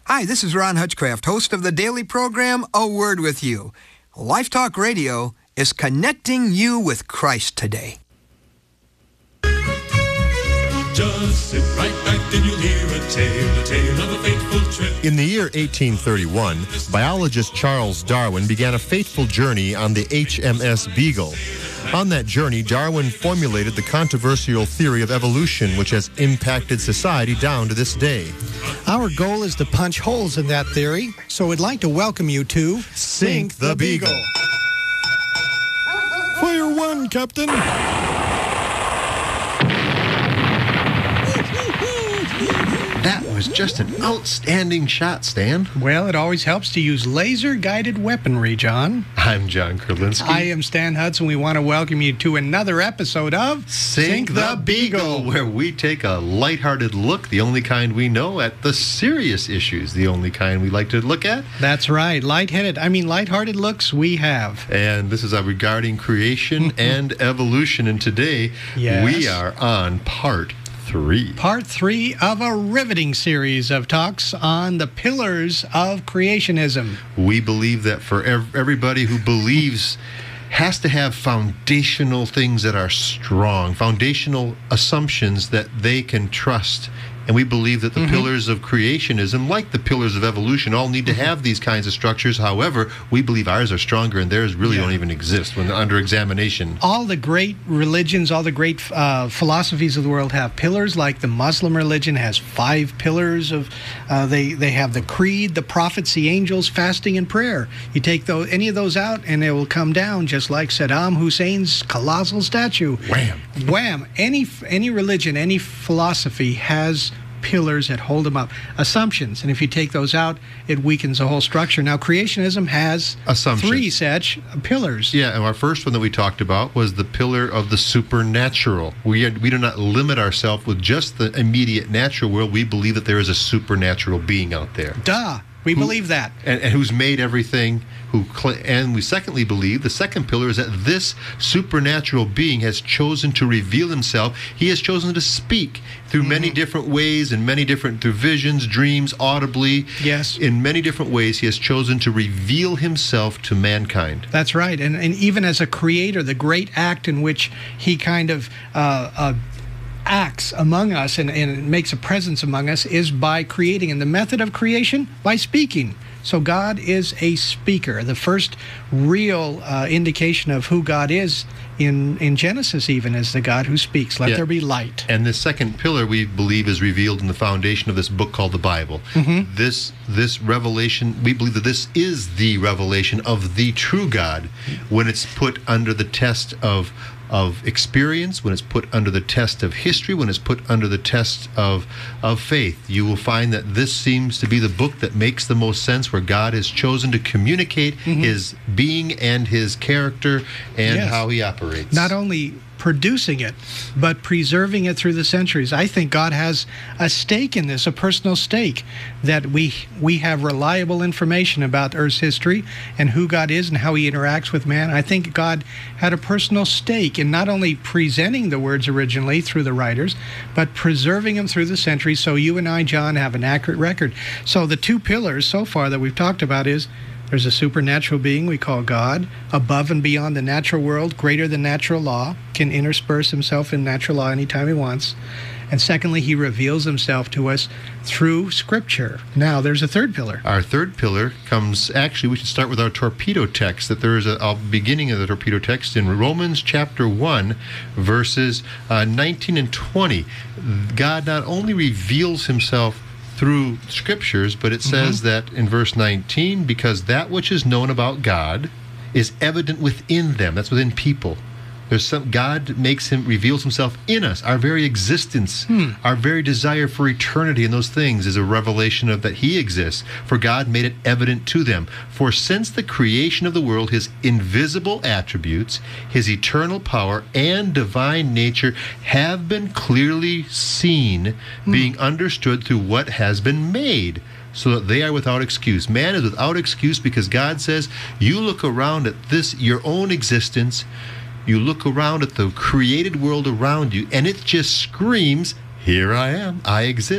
Hi, this is Ron Hutchcraft, host of the daily program, A Word With You. Life Talk Radio is connecting you with Christ today. Just sit right back and you'll hear a tale of a fateful trip. In the year 1831, biologist Charles Darwin began a fateful journey on the HMS Beagle. On that journey, Darwin formulated the controversial theory of evolution, which has impacted society down to this day. Our goal is to punch holes in that theory, so we'd like to welcome you to Sink the Beagle. Fire one, Captain. That was just an outstanding shot, Stan. Well, it always helps to use laser-guided weaponry, John. I'm John Kurlinski. I am Stan Hudson. We want to welcome you to another episode of Sink the Beagle, where we take a lighthearted look, the only kind we know, at the serious issues, the only kind we like to look at. That's right. Lighthearted looks we have. And this is regarding creation and evolution. And today, we are on Part 3. Part 3 of a riveting series of talks on the pillars of creationism. We believe that for everybody who believes has to have foundational things that are strong, foundational assumptions that they can trust. And we believe that the pillars of creationism, like the pillars of evolution, all need to have these kinds of structures. However, we believe ours are stronger and theirs really don't even exist when they're under examination. All the great religions, all the great philosophies of the world have pillars. Like the Muslim religion has 5 pillars of. They have the creed, the prophets, the angels, fasting, and prayer. You take any of those out, and it will come down just like Saddam Hussein's colossal statue. Wham! Wham! Any religion, any philosophy has pillars that hold them up. Assumptions. And if you take those out, it weakens the whole structure. Now, creationism has 3 such pillars. Yeah, and our first one that we talked about was the pillar of the supernatural. We do not limit ourselves with just the immediate natural world. We believe that there is a supernatural being out there. We believe that. And who's made everything. And we secondly believe, the second pillar is that this supernatural being has chosen to reveal himself. He has chosen to speak through many different ways and through visions, dreams, audibly. Yes. In many different ways, he has chosen to reveal himself to mankind. That's right. And even as a creator, the great act in which he kind of acts among us and makes a presence among us is by creating. And the method of creation, by speaking. So God is a speaker. The first real indication of who God is in Genesis even is the God who speaks. Let there be light. And the second pillar, we believe, is revealed in the foundation of this book called the Bible. This revelation, we believe that this is the revelation of the true God when it's put under the test of experience, when it's put under the test of history, when it's put under the test of faith. You will find that this seems to be the book that makes the most sense, where God has chosen to communicate his being and his character and how he operates. Not only producing it, but preserving it through the centuries. I think God has a stake in this, a personal stake, that we have reliable information about Earth's history and who God is and how he interacts with man. I think God had a personal stake in not only presenting the words originally through the writers, but preserving them through the centuries, so you and I, John, have an accurate record. So the 2 pillars so far that we've talked about is there's a supernatural being we call God, above and beyond the natural world, greater than natural law, can intersperse himself in natural law anytime he wants. And secondly, he reveals himself to us through Scripture. Now, there's a third pillar. Our third pillar comes, actually, we should start with our torpedo text, that there is a beginning of the torpedo text in Romans chapter 1, verses 19 and 20. God not only reveals himself through scriptures, but it says that in verse 19, because that which is known about God is evident within them. That's within people. God reveals himself in us. Our very existence, our very desire for eternity and those things is a revelation of that he exists. For God made it evident to them. For since the creation of the world, his invisible attributes, his eternal power and divine nature have been clearly seen, being understood through what has been made, so that they are without excuse. Man is without excuse because God says, you look around at this, your own existence, you look around at the created world around you, and it just screams, here I am, I exist.